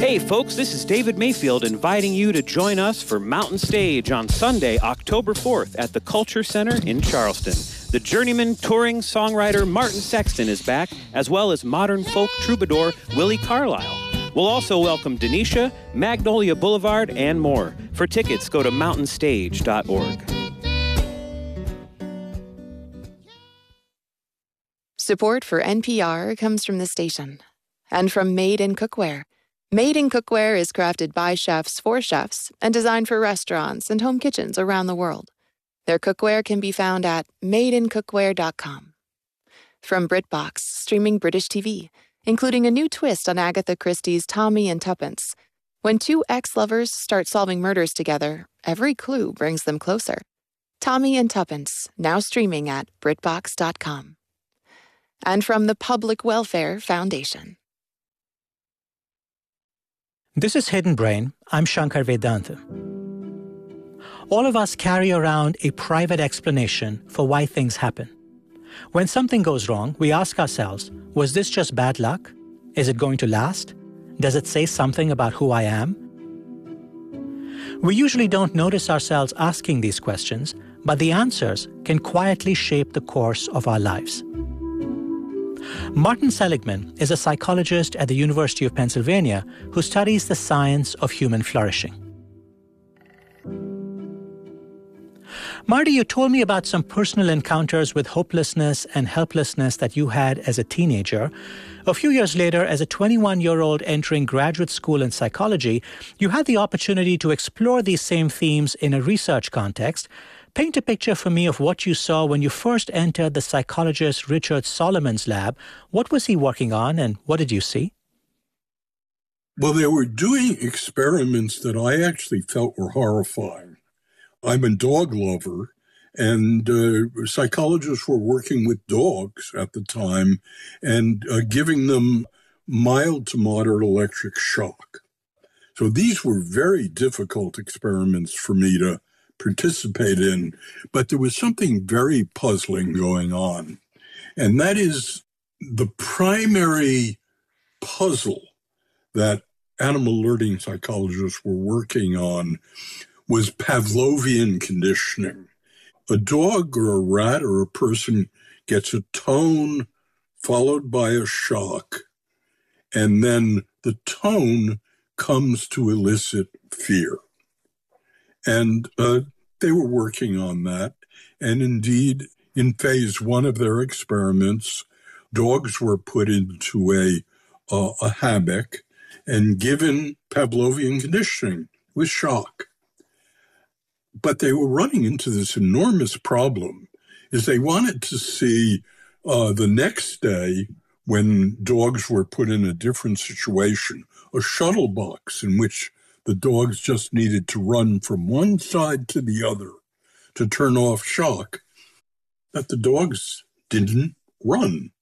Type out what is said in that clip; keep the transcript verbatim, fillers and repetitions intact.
Hey folks, this is David Mayfield inviting you to join us for Mountain Stage on Sunday, October fourth at the Culture Center in Charleston. The journeyman touring songwriter Martin Sexton is back, as well as modern folk troubadour Willie Carlisle. We'll also welcome Denisha, Magnolia Boulevard, and more. For tickets, go to mountain stage dot org. Support for N P R comes from the station and from Made in Cookware. Made in Cookware is crafted by chefs for chefs and designed for restaurants and home kitchens around the world. Their cookware can be found at made in cookware dot com. From BritBox, streaming British T V, including a new twist on Agatha Christie's Tommy and Tuppence. When two ex-lovers start solving murders together, every clue brings them closer. Tommy and Tuppence, now streaming at brit box dot com. And from the Public Welfare Foundation. This is Hidden Brain. I'm Shankar Vedanta. All of us carry around a private explanation for why things happen. When something goes wrong, we ask ourselves, was this just bad luck? Is it going to last? Does it say something about who I am? We usually don't notice ourselves asking these questions, but the answers can quietly shape the course of our lives. Martin Seligman is a psychologist at the University of Pennsylvania who studies the science of human flourishing. Marty, you told me about some personal encounters with hopelessness and helplessness that you had as a teenager. A few years later, as a twenty-one-year-old entering graduate school in psychology, you had the opportunity to explore these same themes in a research context. Paint a picture for me of what you saw when you first entered the psychologist Richard Solomon's lab. What was he working on, and what did you see? Well, they were doing experiments that I actually felt were horrifying. I'm a dog lover, and uh, psychologists were working with dogs at the time and uh, giving them mild to moderate electric shock. So these were very difficult experiments for me to participate in, but there was something very puzzling going on. And that is the primary puzzle that animal learning psychologists were working on was Pavlovian conditioning. A dog or a rat or a person gets a tone followed by a shock, and then the tone comes to elicit fear. And uh, they were working on that. And indeed, in phase one of their experiments, dogs were put into a, uh, a hammock and given Pavlovian conditioning with shock. But they were running into this enormous problem, is they wanted to see uh, the next day when dogs were put in a different situation, a shuttle box in which the dogs just needed to run from one side to the other to turn off shock, that the dogs didn't run.